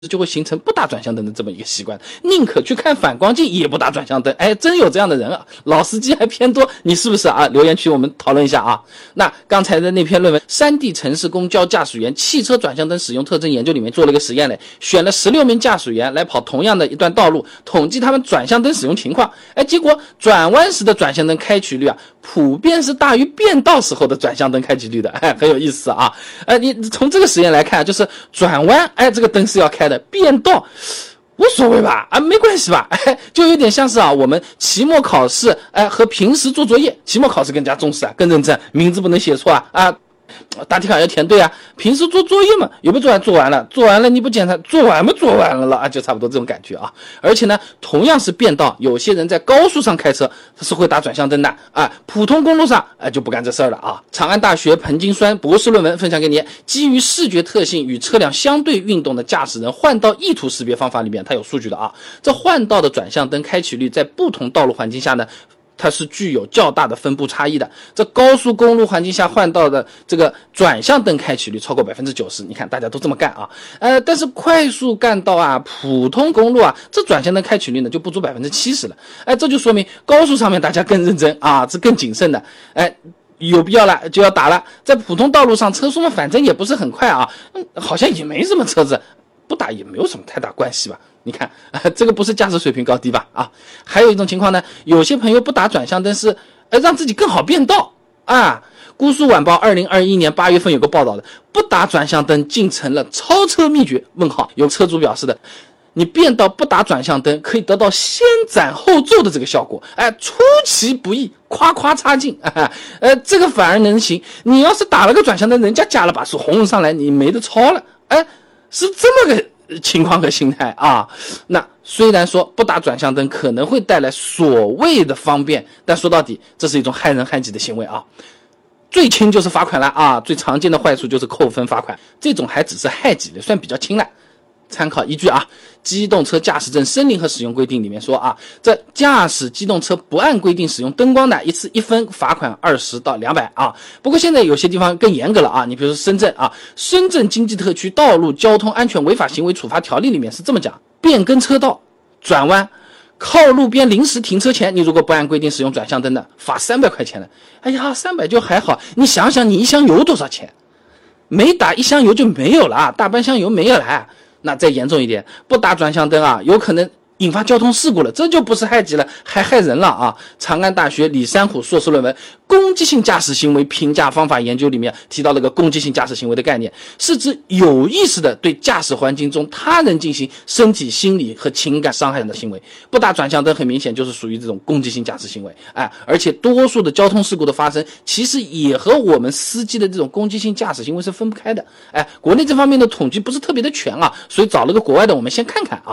就会形成不打转向灯的这么一个习惯，宁可去看反光镜也不打转向灯。哎，真有这样的人啊，老司机还偏多，你是不是啊？留言区我们讨论一下啊。那刚才的那篇论文，3D 城市公交驾驶员汽车转向灯使用特征研究里面做了一个实验嘞，选了16名驾驶员来跑同样的一段道路，统计他们转向灯使用情况。哎，结果转弯时的转向灯开启率啊，普遍是大于变道时候的转向灯开启率的。哎，很有意思啊。你从这个实验来看，就是转弯，哎，这个灯是要开的，变道无所谓吧，没关系吧，就有点像是我们期末考试，和平时做作业，期末考试更加重视更认真，名字不能写错答题卡要填对平时做作业嘛，有没有做完？做完了，做完了你不检查，做完没做完了就差不多这种感觉而且呢，同样是变道，有些人在高速上开车他是会打转向灯的普通公路上就不干这事儿了长安大学彭金栓博士论文分享给你，基于视觉特性与车辆相对运动的驾驶人换道意图识别方法里面，它有数据的这换道的转向灯开启率在不同道路环境下呢，它是具有较大的分布差异的。这高速公路环境下换道的这个转向灯开启率超过 90%， 你看大家都这么干但是快速干道普通公路这转向灯开启率呢就不足 70% 了。这就说明高速上面大家更认真是更谨慎的。有必要了就要打了。在普通道路上车速嘛反正也不是很快好像也没什么车子，不打也没有什么太大关系吧。你看这个不是驾驶水平高低吧还有一种情况呢，有些朋友不打转向灯是让自己更好变道姑苏晚报2021年8月份有个报道的，不打转向灯竟成了超车秘诀？有车主表示的，你变道不打转向灯可以得到先斩后奏的这个效果出其不意，夸夸插进这个反而能行。你要是打了个转向灯，人家加了把手红上来，你没得抄了是这么个情况和心态那虽然说不打转向灯可能会带来所谓的方便，但说到底这是一种害人害己的行为最轻就是罚款了最常见的坏处就是扣分罚款，这种还只是害己的，算比较轻了。参考依据机动车驾驶证申领和使用规定里面说这驾驶机动车不按规定使用灯光的，一次1分罚款20到200不过现在有些地方更严格了你比如说深圳深圳经济特区道路交通安全违法行为处罚条例里面是这么讲，变更车道、转弯、靠路边临时停车前，你如果不按规定使用转向灯的，罚300块钱了。哎呀，300就还好，你想想你一箱油多少钱？没打一箱油就没有了大半箱油没有了那再严重一点，不打转向灯有可能引发交通事故了，这就不是害己了，还害人了长安大学李山虎硕士论文《攻击性驾驶行为评价方法研究》里面提到了个攻击性驾驶行为的概念，是指有意识的对驾驶环境中他人进行身体、心理和情感伤害的行为。不打转向灯很明显就是属于这种攻击性驾驶行为而且多数的交通事故的发生其实也和我们司机的这种攻击性驾驶行为是分不开的。国内这方面的统计不是特别的全所以找了个国外的，我们先看看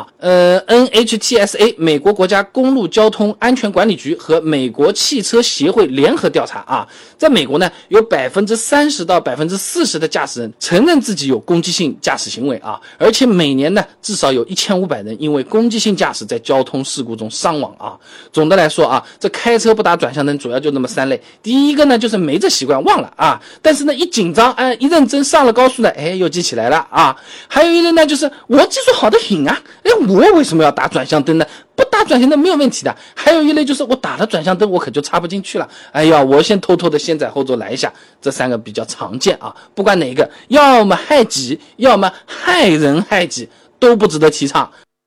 NHTSA 美国国家公路交通安全管理局和美国汽车协会联合调查在美国呢，有 30% 到 40% 的驾驶人承认自己有攻击性驾驶行为而且每年呢至少有1500人因为攻击性驾驶在交通事故中伤亡总的来说这开车不打转向灯主要就那么3类。第一个呢就是没这习惯忘了但是呢一紧张一认真上了高速呢又记起来了还有一类呢就是我技术好的很我为什么要打转向灯呢？不打转向灯没有问题的。还有一类就是我打了转向灯我可就插不进去了，我先偷偷的先斩后奏来一下。这3个比较常见不管哪个，要么害己要么害人害己，都不值得提倡。